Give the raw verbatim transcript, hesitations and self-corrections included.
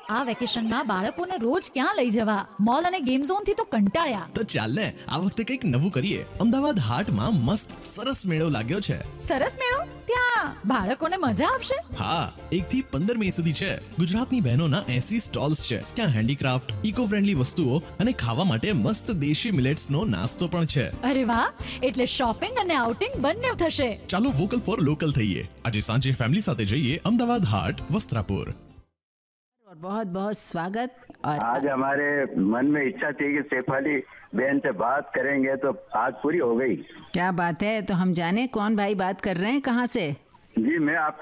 આ વેકેશનમાં બાળકોને રોજ ક્યાં લઈ જવા? મોલ અને ગેમ ઝોન થી તો કંટાળ્યા. તો ચાલ ને આ વખતે કંઈક નવું કરીએ. અમદાવાદ હાટમાં મસ્ત સરસ મેળો લાગ્યો છે. સરસ મેળો? ત્યાં બાળકોને મજા આવશે? હા, એક થી પંદર મે સુધી છે. ગુજરાતની બહેનોના એસી સ્ટોલ્સ છે. ત્યાં હેન્ડીક્રાફ્ટ, ઇકો ફ્રેન્ડલી વસ્તુઓ અને ખાવા માટે મસ્ત દેશી મિલેટ્સનો નાસ્તો પણ છે. અરે વાહ, એટલે શોપિંગ અને આઉટિંગ બંને થશે. ચાલો વોકલ ફોર લોકલ થઈએ. આજે સાંજે ફેમિલી સાથે જઈએ અમદાવાદ हाट वस्त्रापुर. और बहुत बहुत स्वागत. और आज हमारे मन में इच्छा थी कि शेफाली बहन से बात करेंगे तो आज पूरी हो गई. क्या बात है, तो हम जाने कौन भाई बात कर रहे हैं, कहाँ से? जी, मैं आप